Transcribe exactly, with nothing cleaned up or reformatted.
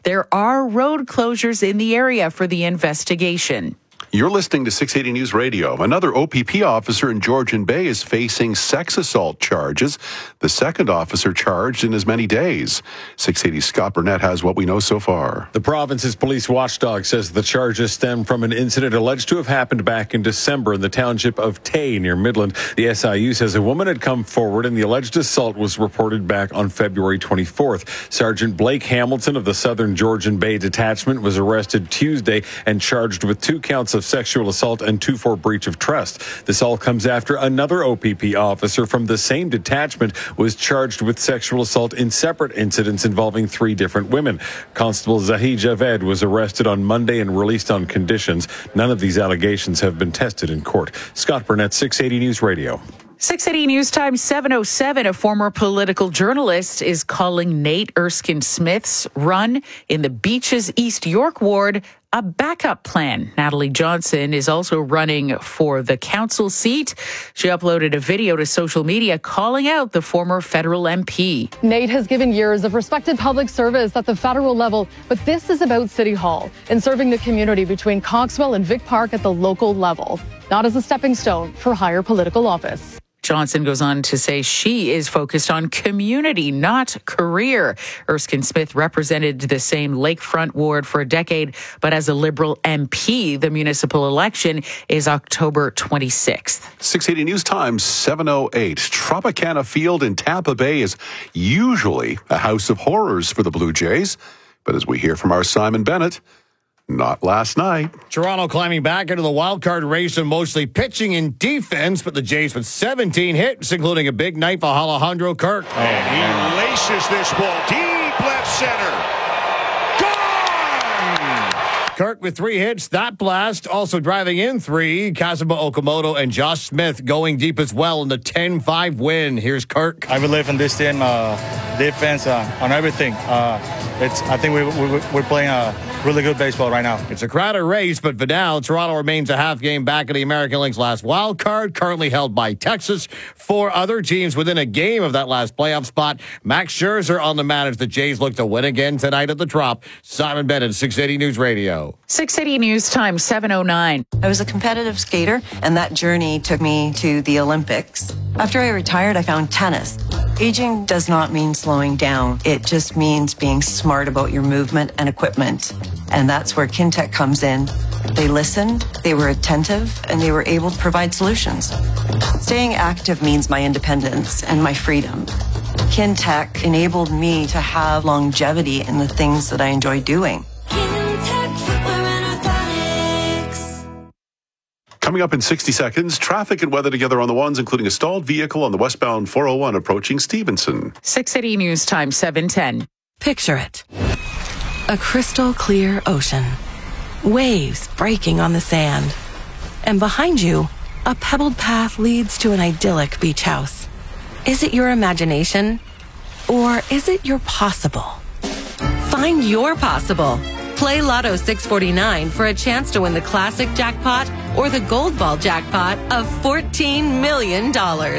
there are road closures in the area for the investigation. You're listening to six eighty News Radio. Another O P P officer in Georgian Bay is facing sex assault charges. The second officer charged in as many days. six eighty's Scott Burnett has what we know so far. The province's police watchdog says the charges stem from an incident alleged to have happened back in December in the township of Tay near Midland. The S I U says a woman had come forward and the alleged assault was reported back on February twenty-fourth. Sergeant Blake Hamilton of the Southern Georgian Bay Detachment was arrested Tuesday and charged with two counts of sexual assault and two for breach of trust. This all comes after another O P P officer from the same detachment was charged with sexual assault in separate incidents involving three different women. Constable Zahi Javed was arrested on Monday and released on conditions. None of these allegations have been tested in court. Scott Burnett, six eighty News Radio. six eighty News Time seven oh seven, a former political journalist is calling Nate Erskine Smith's run in the Beaches East York ward a backup plan. Natalie Johnson is also running for the council seat. She uploaded a video to social media calling out the former federal M P. Nate has given years of respected public service at the federal level, but this is about City Hall and serving the community between Coxwell and Vic Park at the local level, not as a stepping stone for higher political office. Johnson goes on to say she is focused on community, not career. Erskine Smith represented the same Lakefront ward for a decade, but as a Liberal M P, the municipal election is October twenty-sixth. six eighty News Time seven oh eight. Tropicana Field in Tampa Bay is usually a house of horrors for the Blue Jays, but as we hear from our Simon Bennett, not last night. Toronto climbing back into the wild card race and mostly pitching in defense, but the Jays with seventeen hits, including a big night for Alejandro Kirk. And he laces this ball deep left center. Gone! Kirk with three hits, that blast. Also driving in three, Kazuma Okamoto and Josh Smith going deep as well in the ten five win. Here's Kirk. I believe in this team, uh, defense, uh, on everything. Uh, it's. I think we, we, we're playing a really good baseball right now. It's a crowded race, but for now, Toronto remains a half game back of the American League's last wild card, currently held by Texas. Four other teams within a game of that last playoff spot. Max Scherzer on the mat as the Jays look to win again tonight at the Trop. Simon Bennett, six eighty News Radio. six eighty News Time seven oh nine. I was a competitive skater, and that journey took me to the Olympics. After I retired, I found tennis. Aging does not mean slowing down. It just means being smart about your movement and equipment. And that's where Kintec comes in. They listened, they were attentive, and they were able to provide solutions. Staying active means my independence and my freedom. Kintec enabled me to have longevity in the things that I enjoy doing. Coming up in sixty seconds, traffic and weather together on the ones, including a stalled vehicle on the westbound four oh one approaching Stevenson. six eighty News Time seven ten. Picture it. A crystal clear ocean. Waves breaking on the sand. And behind you, a pebbled path leads to an idyllic beach house. Is it your imagination? Or is it your possible? Find your possible. Play Lotto six forty-nine for a chance to win the classic jackpot or the gold ball jackpot of fourteen million dollars.